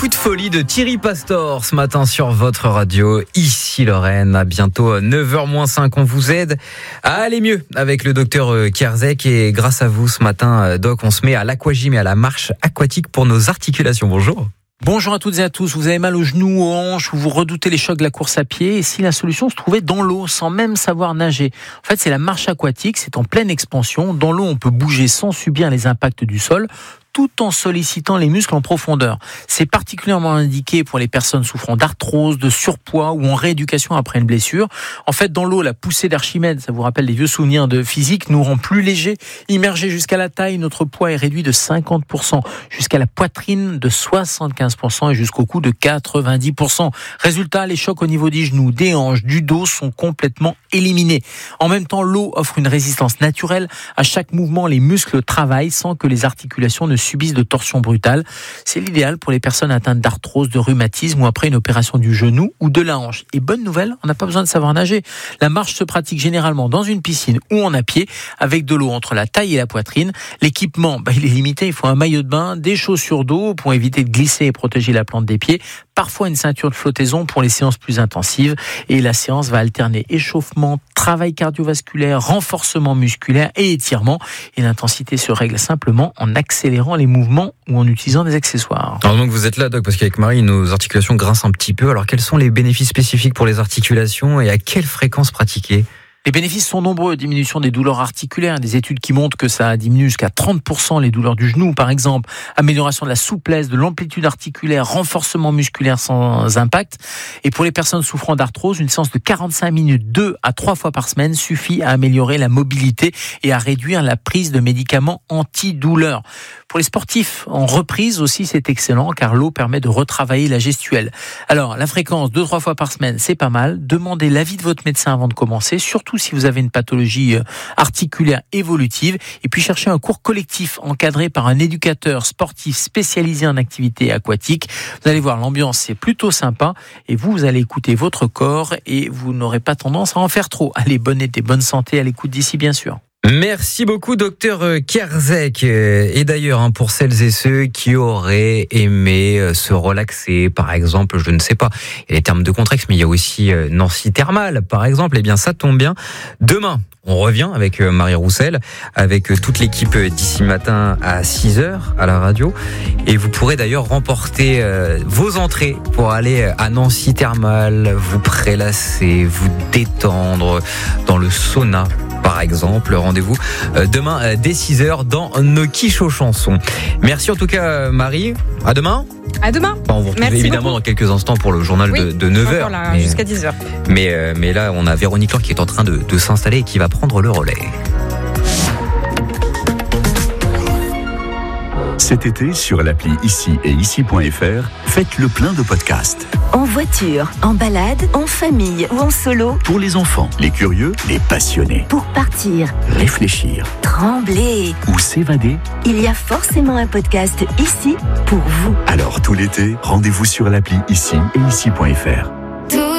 Coup de folie de Thierry Pastor ce matin sur votre radio. Ici Lorraine, à bientôt 9h-5. On vous aide à aller mieux avec le docteur Kierzek. Et grâce à vous ce matin, Doc, on se met à l'aquagym et à la marche aquatique pour nos articulations. Bonjour. Bonjour à toutes et à tous. Vous avez mal aux genoux, aux hanches, ou vous redoutez les chocs de la course à pied, et si la solution se trouvait dans l'eau, sans même savoir nager. En fait, c'est la marche aquatique, c'est en pleine expansion. Dans l'eau, on peut bouger sans subir les impacts du sol, tout en sollicitant les muscles en profondeur. C'est particulièrement indiqué pour les personnes souffrant d'arthrose, de surpoids ou en rééducation après une blessure. En fait, dans l'eau, la poussée d'Archimède, ça vous rappelle les vieux souvenirs de physique, nous rend plus légers. Immergé jusqu'à la taille, notre poids est réduit de 50%, jusqu'à la poitrine de 75% et jusqu'au cou de 90%. Résultat, les chocs au niveau des genoux, des hanches, du dos sont complètement éliminés. En même temps, l'eau offre une résistance naturelle. À chaque mouvement, les muscles travaillent sans que les articulations ne subissent de torsions brutales. C'est l'idéal pour les personnes atteintes d'arthrose, de rhumatisme ou après une opération du genou ou de la hanche. Et bonne nouvelle, on n'a pas besoin de savoir nager. La marche se pratique généralement dans une piscine ou en à pied avec de l'eau entre la taille et la poitrine. L'équipement, il est limité. Il faut un maillot de bain, des chaussures d'eau pour éviter de glisser et protéger la plante des pieds. Parfois une ceinture de flottaison pour les séances plus intensives. Et la séance va alterner échauffement, travail cardiovasculaire, renforcement musculaire et étirement. Et l'intensité se règle simplement en accélérant les mouvements ou en utilisant des accessoires. Alors donc vous êtes là, Doc, parce qu'avec Marie, nos articulations grincent un petit peu. Alors quels sont les bénéfices spécifiques pour les articulations et à quelle fréquence pratiquer ? Les bénéfices sont nombreux. Diminution des douleurs articulaires, des études qui montrent que ça diminue jusqu'à 30% les douleurs du genou, par exemple. Amélioration de la souplesse, de l'amplitude articulaire, renforcement musculaire sans impact. Et pour les personnes souffrant d'arthrose, une séance de 45 minutes, 2 à 3 fois par semaine, suffit à améliorer la mobilité et à réduire la prise de médicaments antidouleurs. Pour les sportifs en reprise aussi, c'est excellent car l'eau permet de retravailler la gestuelle. Alors, la fréquence 2-3 fois par semaine, c'est pas mal. Demandez l'avis de votre médecin avant de commencer, surtout si vous avez une pathologie articulaire évolutive. Et puis, cherchez un cours collectif encadré par un éducateur sportif spécialisé en activité aquatique. Vous allez voir, l'ambiance, c'est plutôt sympa. Et vous allez écouter votre corps et vous n'aurez pas tendance à en faire trop. Allez, bonne été, bonne santé à l'écoute d'ici, bien sûr. Merci beaucoup, docteur Kierzek. Et d'ailleurs, pour celles et ceux qui auraient aimé se relaxer, par exemple, je ne sais pas, il y a les termes de contexte, mais il y a aussi Nancy Thermal, par exemple, eh bien ça tombe bien. Demain, on revient avec Marie Roussel, avec toute l'équipe d'ici matin à 6h à la radio. Et vous pourrez d'ailleurs remporter vos entrées pour aller à Nancy Thermal, vous prélasser, vous détendre dans le sauna, par exemple. Rendez-vous demain dès 6h dans nos quiches aux chansons. Merci en tout cas Marie. À demain. À demain. On vous retrouve évidemment dans quelques instants pour le journal de 9h. Là, jusqu'à 10h. Mais là, on a Véronique Laure qui est en train de s'installer et qui va prendre le relais. Cet été, sur l'appli Ici et Ici.fr, faites le plein de podcasts. En voiture, en balade, en famille ou en solo. Pour les enfants, les curieux, les passionnés. Pour partir, réfléchir, trembler ou s'évader. Il y a forcément un podcast ici pour vous. Alors tout l'été, rendez-vous sur l'appli Ici et Ici.fr.